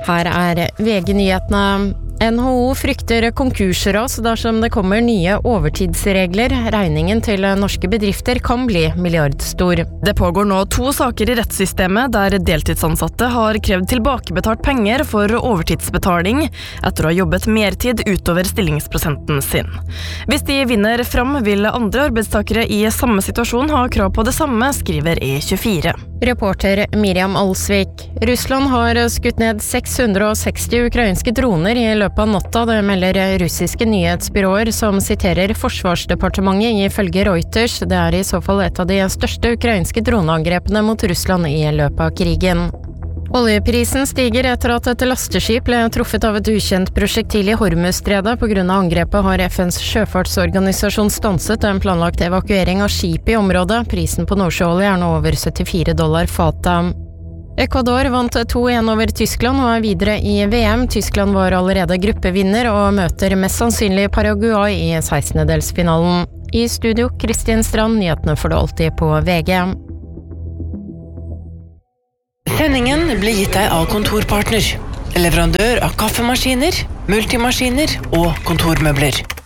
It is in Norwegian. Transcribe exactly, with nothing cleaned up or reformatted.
Her er V G-nyhetene. N H O frykter konkursras dersom det kommer nye overtidsregler. Regningen til norske bedrifter kan bli milliardstor. Det pågår nå to saker i rettssystemet der deltidsansatte har krevd tilbakebetalt penger for overtidsbetaling etter å ha jobbet mertid utover stillingsprosenten sin. Hvis de vinner fram, vil andre arbeidstakere i samme situasjon ha krav på det samme, skriver E tjuefire. Reporter Miriam Alsvik. Russland har skutt ned seks hundre og seksti ukrainske droner i løpet av natta, det melder russiske nyhetsbyråer som siterer Forsvarsdepartementet ifølge Reuters. Det er i så fall et av de største ukrainske droneangrepene mot Russland i løpet av krigen. Oljeprisen stiger etter at et lasteskip ble truffet av et ukjent prosjektil i Hormuzstredet. På grunn av angrepet har F N's sjøfartsorganisasjon stanset en planlagt evakuering av skip i området. Prisen på nordsjøolje er nå over syttifire dollar fatet. Ecuador vant to en over Tyskland og er videre i V M. Tyskland var allerede gruppevinner og møter mest sannsynlig Paraguay i sekstendedelsfinalen. I studio, Kristin Strand, nyhetene får du alltid på V G. Sendingen blir gitt deg av Kontorpartner, leverandør av kaffemaskiner, multimaskiner og kontormøbler.